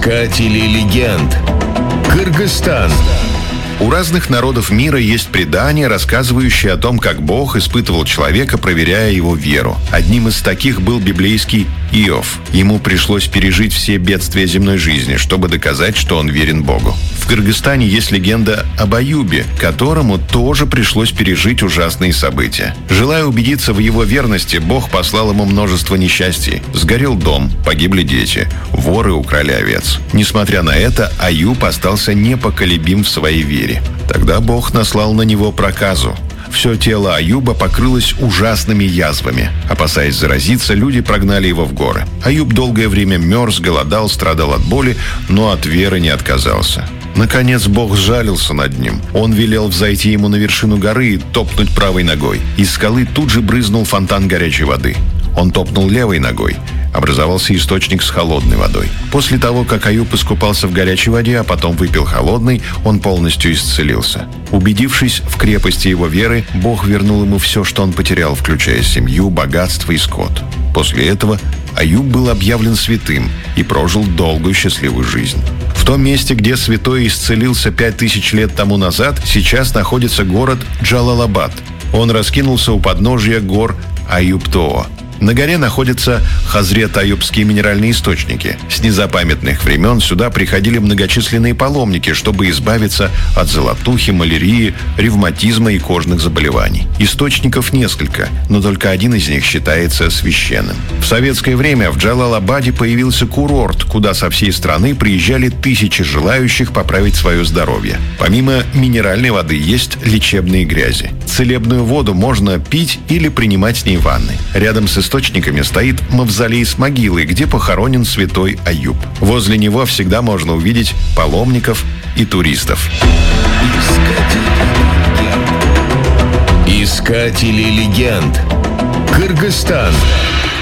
Искатели легенд. Кыргызстан. У разных народов мира есть предания, рассказывающие о том, как Бог испытывал человека, проверяя его веру. Одним из таких был библейский Иов. Ему пришлось пережить все бедствия земной жизни, чтобы доказать, что он верен Богу. В Кыргызстане есть легенда об Аюбе, которому тоже пришлось пережить ужасные события. Желая убедиться в его верности, Бог послал ему множество несчастий. Сгорел дом, погибли дети, воры украли овец. Несмотря на это, Аюб остался непоколебим в своей вере. Тогда Бог наслал на него проказу. Все тело Аюба покрылось ужасными язвами. Опасаясь заразиться, люди прогнали его в горы. Аюб долгое время мерз, голодал, страдал от боли, но от веры не отказался. Наконец Бог сжалился над ним. Он велел взойти ему на вершину горы и топнуть правой ногой. Из скалы тут же брызнул фонтан горячей воды. Он топнул левой ногой. Образовался источник с холодной водой. После того, как Аюб искупался в горячей воде, а потом выпил холодной, он полностью исцелился. Убедившись в крепости его веры, Бог вернул ему все, что он потерял, включая семью, богатство и скот. После этого Аюб был объявлен святым и прожил долгую счастливую жизнь. В том месте, где святой исцелился 5000 лет тому назад, сейчас находится город Джалалабад. Он раскинулся у подножия гор Аюб-Тоа. На горе находятся Хазрет-Аюбские минеральные источники. С незапамятных времен сюда приходили многочисленные паломники, чтобы избавиться от золотухи, малярии, ревматизма и кожных заболеваний. Источников несколько, но только один из них считается священным. В советское время в Джалалабаде появился курорт, куда со всей страны приезжали тысячи желающих поправить свое здоровье. Помимо минеральной воды есть лечебные грязи. Целебную воду можно пить или принимать с ней ванны. Рядом с источниками стоит мавзолей с могилой, где похоронен святой Аюб. Возле него всегда можно увидеть паломников и туристов. Искатели легенд. Кыргызстан.